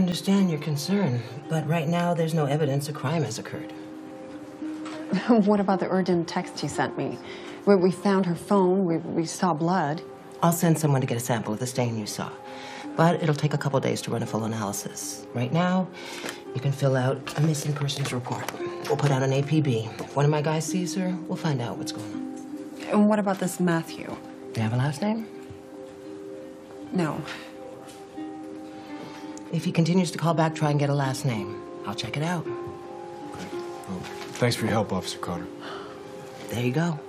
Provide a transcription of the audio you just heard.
understand your concern, but right now there's no evidence a crime has occurred. What about the urgent text you sent me? Where we found her phone, we saw blood. I'll send someone to get a sample of the stain you saw. But it'll take a couple days to run a full analysis. Right now, you can fill out a missing persons report. We'll put out an APB. If one of my guys sees her, we'll find out what's going on. And what about this Matthew? Do you have a last name? No. If he continues to call back, try and get a last name. I'll check it out. Okay. Well, thanks for your help, Officer Carter. There you go.